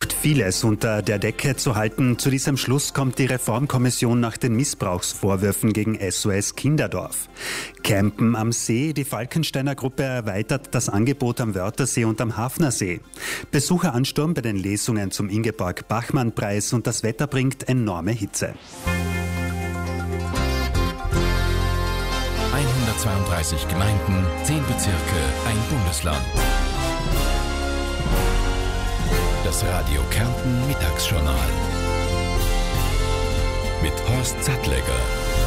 versucht, vieles unter der Decke zu halten. Zu diesem Schluss kommt die Reformkommission nach den Missbrauchsvorwürfen gegen SOS Kinderdorf. Campen am See. Die Falkensteiner Gruppe erweitert das Angebot am Wörthersee und am Hafnersee. Besucheransturm bei den Lesungen zum Ingeborg-Bachmann-Preis und das Wetter bringt enorme Hitze. 132 Gemeinden, 10 Bezirke, ein Bundesland. Das Radio Kärnten Mittagsjournal mit Horst Sattlegger.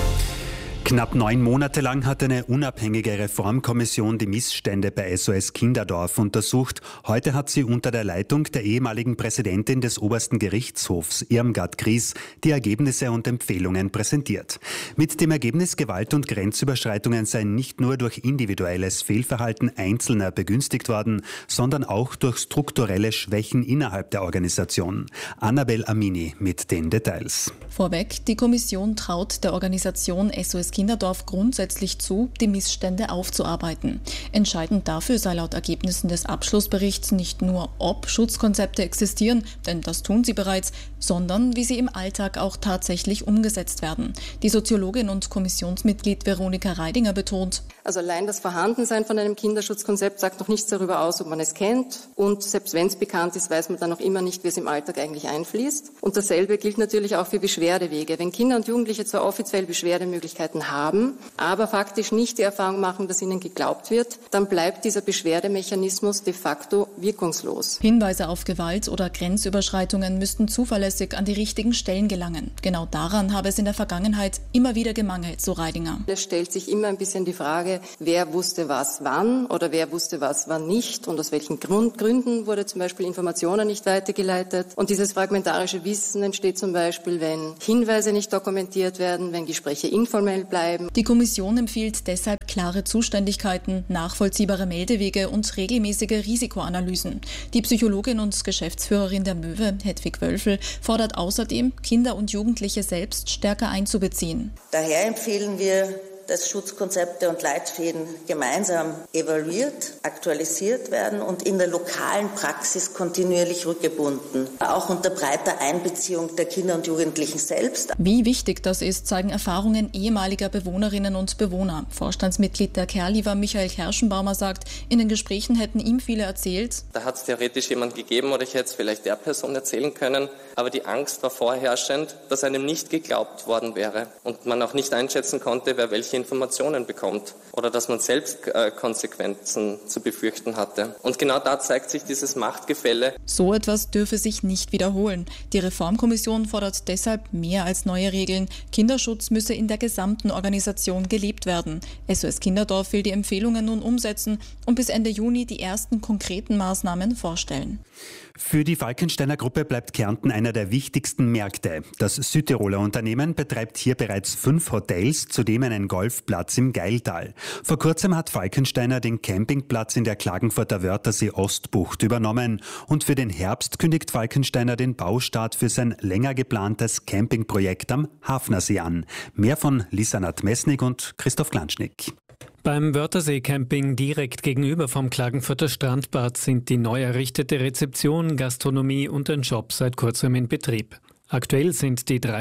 Knapp 9 Monate lang hat eine unabhängige Reformkommission die Missstände bei SOS Kinderdorf untersucht. Heute hat sie unter der Leitung der ehemaligen Präsidentin des obersten Gerichtshofs, Irmgard Gries, die Ergebnisse und Empfehlungen präsentiert. Mit dem Ergebnis, Gewalt- und Grenzüberschreitungen seien nicht nur durch individuelles Fehlverhalten Einzelner begünstigt worden, sondern auch durch strukturelle Schwächen innerhalb der Organisation. Annabel Amini mit den Details. Vorweg, die Kommission traut der Organisation SOS Kinderdorf grundsätzlich zu, die Missstände aufzuarbeiten. Entscheidend dafür sei laut Ergebnissen des Abschlussberichts nicht nur, ob Schutzkonzepte existieren, denn das tun sie bereits, sondern wie sie im Alltag auch tatsächlich umgesetzt werden. Die Soziologin und Kommissionsmitglied Veronika Reidinger betont: Also allein das Vorhandensein von einem Kinderschutzkonzept sagt noch nichts darüber aus, ob man es kennt. Und selbst wenn es bekannt ist, weiß man dann noch immer nicht, wie es im Alltag eigentlich einfließt. Und dasselbe gilt natürlich auch für Beschwerdewege. Wenn Kinder und Jugendliche zwar offiziell Beschwerdemöglichkeiten haben, aber faktisch nicht die Erfahrung machen, dass ihnen geglaubt wird, dann bleibt dieser Beschwerdemechanismus de facto wirkungslos. Hinweise auf Gewalt oder Grenzüberschreitungen müssten zuverlässig an die richtigen Stellen gelangen. Genau daran habe es in der Vergangenheit immer wieder gemangelt, so Reidinger. Es stellt sich immer ein bisschen die Frage, wer wusste was wann oder wer wusste was wann nicht und aus welchen Gründen wurde zum Beispiel Informationen nicht weitergeleitet. Und dieses fragmentarische Wissen entsteht zum Beispiel, wenn Hinweise nicht dokumentiert werden, wenn Gespräche informell bleiben. Die Kommission empfiehlt deshalb klare Zuständigkeiten, nachvollziehbare Meldewege und regelmäßige Risikoanalysen. Die Psychologin und Geschäftsführerin der Möwe, Hedwig Wölfel, fordert außerdem, Kinder und Jugendliche selbst stärker einzubeziehen. Daher empfehlen wir, dass Schutzkonzepte und Leitfäden gemeinsam evaluiert, aktualisiert werden und in der lokalen Praxis kontinuierlich rückgebunden. Auch unter breiter Einbeziehung der Kinder und Jugendlichen selbst. Wie wichtig das ist, zeigen Erfahrungen ehemaliger Bewohnerinnen und Bewohner. Vorstandsmitglied der Kerliver Michael Kerschenbaumer sagt, in den Gesprächen hätten ihm viele erzählt: Da hat es theoretisch jemand gegeben oder ich hätte es vielleicht der Person erzählen können, aber die Angst war vorherrschend, dass einem nicht geglaubt worden wäre und man auch nicht einschätzen konnte, wer welche Informationen bekommt oder dass man selbst Konsequenzen zu befürchten hatte. Und genau da zeigt sich dieses Machtgefälle. So etwas dürfe sich nicht wiederholen. Die Reformkommission fordert deshalb mehr als neue Regeln. Kinderschutz müsse in der gesamten Organisation gelebt werden. SOS Kinderdorf will die Empfehlungen nun umsetzen und bis Ende Juni die ersten konkreten Maßnahmen vorstellen. Für die Falkensteiner Gruppe bleibt Kärnten einer der wichtigsten Märkte. Das Südtiroler Unternehmen betreibt hier bereits 5 Hotels, zudem einen Golfplatz im Geiltal. Vor kurzem hat Falkensteiner den Campingplatz in der Klagenfurter Wörthersee Ostbucht übernommen. Und für den Herbst kündigt Falkensteiner den Baustart für sein länger geplantes Campingprojekt am Hafnersee an. Mehr von Lisa Natt-Messnig und Christoph Glanschnick. Beim Wörthersee-Camping direkt gegenüber vom Klagenfurter Strandbad sind die neu errichtete Rezeption, Gastronomie und ein Shop seit kurzem in Betrieb. Aktuell sind die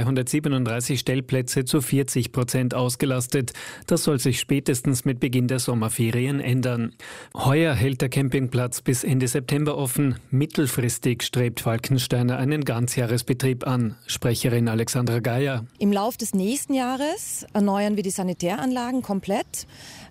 337 Stellplätze zu 40% ausgelastet. Das soll sich spätestens mit Beginn der Sommerferien ändern. Heuer hält der Campingplatz bis Ende September offen. Mittelfristig strebt Falkensteiner einen Ganzjahresbetrieb an. Sprecherin Alexandra Geier. Im Lauf des nächsten Jahres erneuern wir die Sanitäranlagen komplett,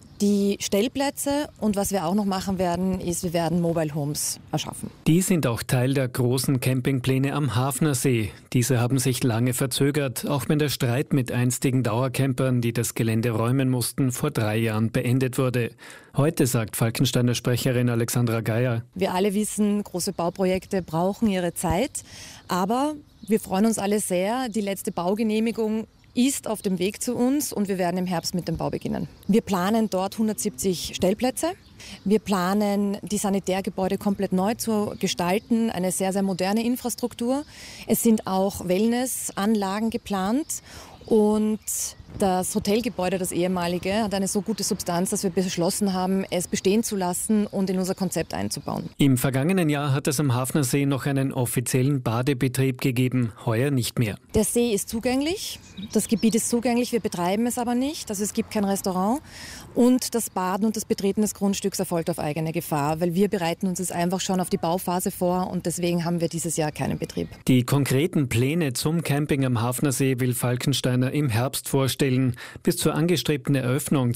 die Stellplätze, und was wir auch noch machen werden, ist, wir werden Mobile Homes erschaffen. Die sind auch Teil der großen Campingpläne am Hafnersee. Diese haben sich lange verzögert, auch wenn der Streit mit einstigen Dauercampern, die das Gelände räumen mussten, vor 3 Jahren beendet wurde. Heute sagt Falkensteiner Sprecherin Alexandra Geier: Wir alle wissen, große Bauprojekte brauchen ihre Zeit, aber wir freuen uns alle sehr. Die letzte Baugenehmigung ist auf dem Weg zu uns und wir werden im Herbst mit dem Bau beginnen. Wir planen dort 170 Stellplätze. Wir planen, die Sanitärgebäude komplett neu zu gestalten, eine sehr, sehr moderne Infrastruktur. Es sind auch Wellnessanlagen geplant und Das Hotelgebäude, das ehemalige, hat eine so gute Substanz, dass wir beschlossen haben, es bestehen zu lassen und in unser Konzept einzubauen. Im vergangenen Jahr hat es am Hafnersee noch einen offiziellen Badebetrieb gegeben, heuer nicht mehr. Der See ist zugänglich, das Gebiet ist zugänglich, wir betreiben es aber nicht, also es gibt kein Restaurant. Und das Baden und das Betreten des Grundstücks erfolgt auf eigene Gefahr, weil wir bereiten uns jetzt einfach schon auf die Bauphase vor und deswegen haben wir dieses Jahr keinen Betrieb. Die konkreten Pläne zum Camping am Hafnersee will Falkensteiner im Herbst vorstellen. Bis zur angestrebten Eröffnung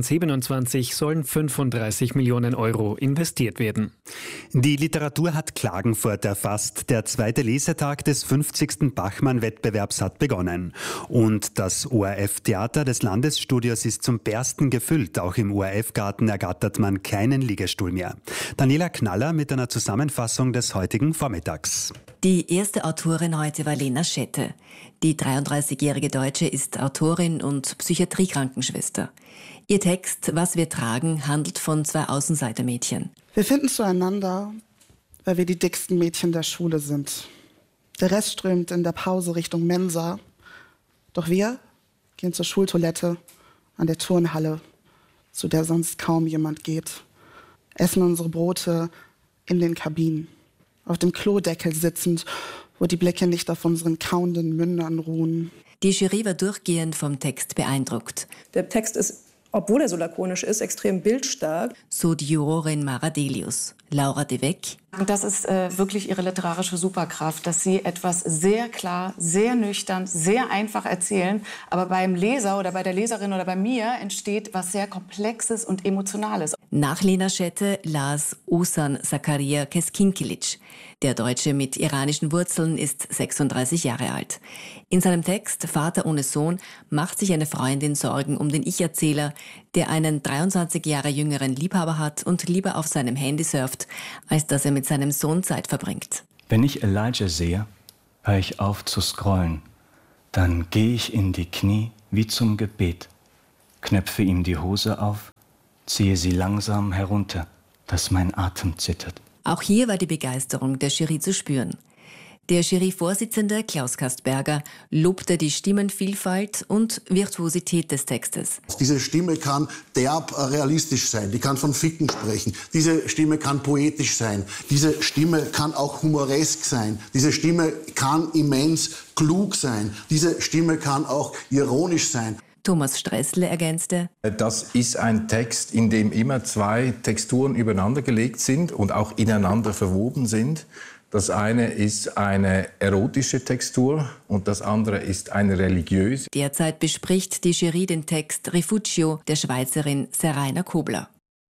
2027 sollen 35 Millionen Euro investiert werden. Die Literatur hat Klagenfurt erfasst. Der zweite Lesetag des 50. Bachmann-Wettbewerbs hat begonnen. Und das ORF-Theater des Landesstudios ist zum Bersten gefüllt. Auch im ORF-Garten ergattert man keinen Liegestuhl mehr. Daniela Knaller mit einer Zusammenfassung des heutigen Vormittags. Die erste Autorin heute war Lena Schette. Die 33-jährige Deutsche ist Autorin und Psychiatriekrankenschwester. Ihr Text »Was wir tragen« handelt von zwei Außenseitermädchen. Wir finden zueinander, weil wir die dicksten Mädchen der Schule sind. Der Rest strömt in der Pause Richtung Mensa. Doch wir gehen zur Schultoilette an der Turnhalle, zu der sonst kaum jemand geht. Essen unsere Brote in den Kabinen. Auf dem Klodeckel sitzend, wo die Blicke nicht auf unseren kauenden Mündern ruhen. Die Jury war durchgehend vom Text beeindruckt. Der Text ist, obwohl er so lakonisch ist, extrem bildstark. So die Jurorin Mara Delius. Laura de Weck. Das ist wirklich ihre literarische Superkraft, dass sie etwas sehr klar, sehr nüchtern, sehr einfach erzählen. Aber beim Leser oder bei der Leserin oder bei mir entsteht was sehr Komplexes und Emotionales. Nach Lena Schette las Oğuzhan Zakaria Keskinkilic. Der Deutsche mit iranischen Wurzeln ist 36 Jahre alt. In seinem Text »Vater ohne Sohn« macht sich eine Freundin Sorgen um den Ich-Erzähler, der einen 23 Jahre jüngeren Liebhaber hat und lieber auf seinem Handy surft, als dass er mit seinem Sohn Zeit verbringt. Wenn ich Elijah sehe, höre ich auf zu scrollen. Dann gehe ich in die Knie wie zum Gebet, knöpfe ihm die Hose auf, ziehe sie langsam herunter, dass mein Atem zittert. Auch hier war die Begeisterung der Jury zu spüren. Der Juryvorsitzende Klaus Kastberger lobte die Stimmenvielfalt und Virtuosität des Textes. Diese Stimme kann derb realistisch sein, die kann von Ficken sprechen. Diese Stimme kann poetisch sein. Diese Stimme kann auch humoresk sein. Diese Stimme kann immens klug sein. Diese Stimme kann auch ironisch sein. Thomas Stressle ergänzte: Das ist ein Text, in dem immer zwei Texturen übereinandergelegt sind und auch ineinander verwoben sind. Das eine ist eine erotische Textur und das andere ist eine religiöse. Derzeit bespricht die Jury den Text Refugio der Schweizerin Seraina Kobler.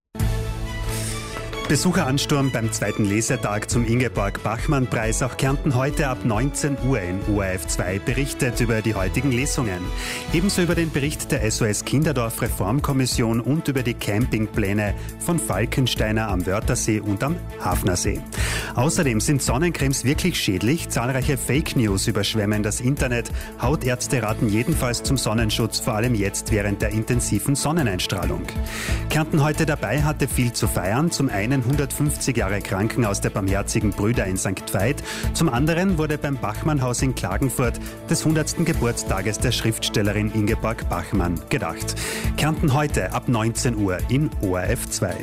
Besucheransturm beim zweiten Lesetag zum Ingeborg-Bachmann-Preis. Auch Kärnten heute ab 19 Uhr in ORF2 berichtet über die heutigen Lesungen. Ebenso über den Bericht der SOS Kinderdorf Reformkommission und über die Campingpläne von Falkensteiner am Wörthersee und am Hafnersee. Außerdem sind Sonnencremes wirklich schädlich. Zahlreiche Fake News überschwemmen das Internet. Hautärzte raten jedenfalls zum Sonnenschutz, vor allem jetzt während der intensiven Sonneneinstrahlung. Kärnten heute dabei hatte viel zu feiern. Zum einen 150 Jahre Krankenhaus der Barmherzigen Brüder in St. Veit. Zum anderen wurde beim Bachmann-Haus in Klagenfurt des 100. Geburtstages der Schriftstellerin Ingeborg Bachmann gedacht. Kärnten heute ab 19 Uhr in ORF2.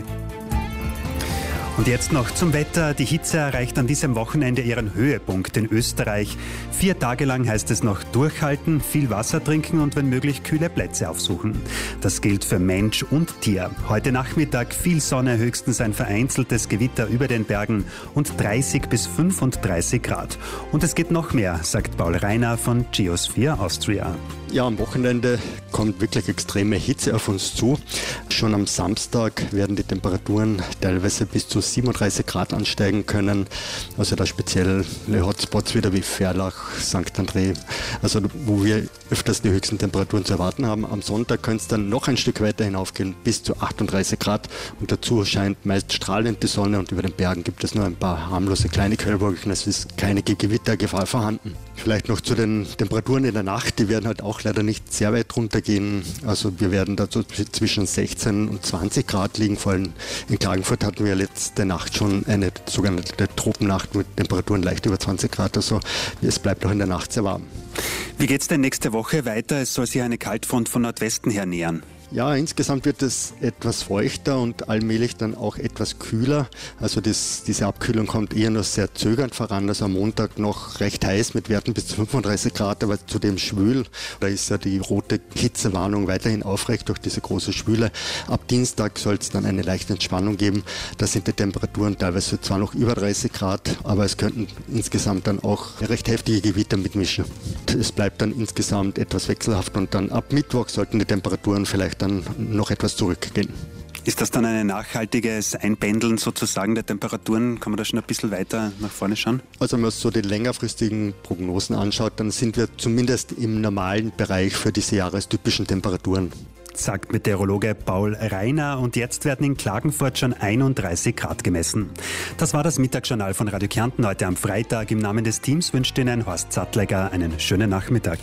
Und jetzt noch zum Wetter. Die Hitze erreicht an diesem Wochenende ihren Höhepunkt in Österreich. 4 Tage lang heißt es noch durchhalten, viel Wasser trinken und wenn möglich kühle Plätze aufsuchen. Das gilt für Mensch und Tier. Heute Nachmittag viel Sonne, höchstens ein vereinzeltes Gewitter über den Bergen und 30 bis 35 Grad. Und es geht noch mehr, sagt Paul Reiner von Geosphere Austria. Ja, am Wochenende kommt wirklich extreme Hitze auf uns zu. Schon am Samstag werden die Temperaturen teilweise bis zu 37 Grad ansteigen können. Also da spezielle Hotspots wieder wie Ferlach, St. André, also wo wir öfters die höchsten Temperaturen zu erwarten haben. Am Sonntag könnte es dann noch ein Stück weiter hinaufgehen, bis zu 38 Grad. Und dazu scheint meist strahlend die Sonne und über den Bergen gibt es nur ein paar harmlose kleine Quellwolken. Es ist keine Gewittergefahr vorhanden. Vielleicht noch zu den Temperaturen in der Nacht, die werden halt auch leider nicht sehr weit runtergehen. Also wir werden dazu zwischen 16 und 20 Grad liegen. Vor allem in Klagenfurt hatten wir letzte Nacht schon eine sogenannte Tropennacht mit Temperaturen leicht über 20 Grad. Also es bleibt auch in der Nacht sehr warm. Wie geht es denn nächste Woche weiter? Es soll sich eine Kaltfront von Nordwesten her nähern. Ja, insgesamt wird es etwas feuchter und allmählich dann auch etwas kühler. Also diese Abkühlung kommt eher nur sehr zögernd voran. Also am Montag noch recht heiß mit Werten bis zu 35 Grad, aber zudem schwül. Da ist ja die rote Hitzewarnung weiterhin aufrecht durch diese große Schwüle. Ab Dienstag soll es dann eine leichte Entspannung geben. Da sind die Temperaturen teilweise zwar noch über 30 Grad, aber es könnten insgesamt dann auch recht heftige Gewitter mitmischen. Es bleibt dann insgesamt etwas wechselhaft und dann ab Mittwoch sollten die Temperaturen vielleicht dann noch etwas zurückgehen. Ist das dann ein nachhaltiges Einpendeln sozusagen der Temperaturen? Kann man da schon ein bisschen weiter nach vorne schauen? Also wenn man so die längerfristigen Prognosen anschaut, dann sind wir zumindest im normalen Bereich für diese jahrestypischen Temperaturen. Sagt Meteorologe Paul Reiner, und jetzt werden in Klagenfurt schon 31 Grad gemessen. Das war das Mittagsjournal von Radio Kärnten heute am Freitag. Im Namen des Teams wünscht Ihnen Horst Sattlegger einen schönen Nachmittag.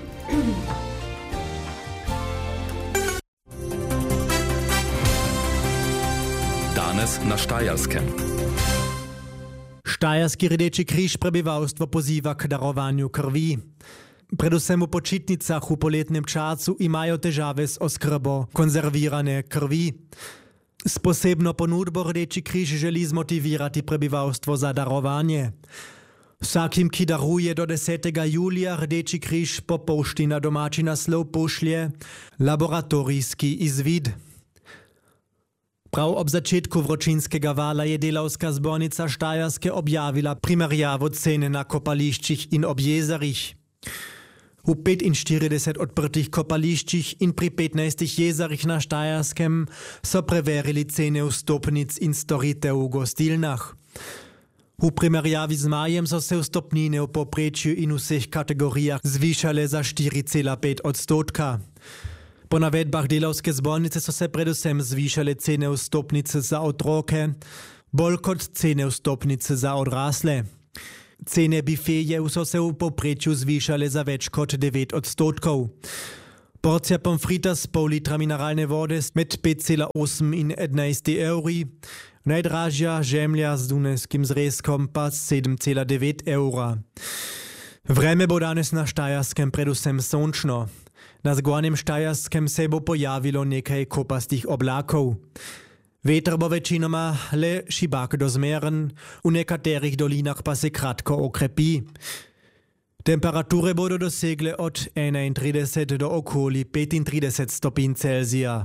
Danes na Štajerskem. Štajerski Rdeči križ prebivalstvo poziva k darovanju krvi. Predvsem v počitnicah v poletnem času imajo težave s oskrbo konzervirane krvi. S posebno ponudbo Rdeči križ želi zmotivirati prebivalstvo za darovanje. Vsakim, ki daruje do 10. julija, Rdeči križ po pošti na domači naslov pošlje laboratorijski izvid. Prav ob začetku vročinskega vala je delavska zbornica Štajerske objavila primerjavo cene na kopališčih in ob jezerih. V 45 odprtih kopališčih in pri 15 jezerih na Štajerskem so preverili cene vstopnic in storitev v gostilnah. V primerjavi z majem so se vstopnine v povprečju in vseh kategorijah zvišale za 4,5%. Po navedbah delavske zbornice so se predvsem zvišale cene vstopnice za otroke, bolj kot cene vstopnice za odrasle. Cene bifejev so se v povprečju zvišale za več kot 9%. Porcija pomfrita s pol litra mineralne vode med 5,8 in 11 evri, najdražja žemlja z dunajskim zrezkom pa 7,9 evra. Vreme bo danes na Štajerskem predvsem sončno. Na zgornjem Štajerskem se bo pojavilo nekaj kopastih oblakov. Veter bo večinoma le šibak do zmeren, v nekaterih dolinah pa se kratko okrepi. Temperature bodo dosegle od 31 do okoli 35 stopinj Celzija.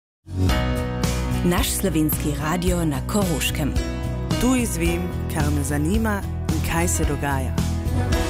Naš slovenski radio na Koroškem. Tu izvem, kar me zanima in kaj se dogaja.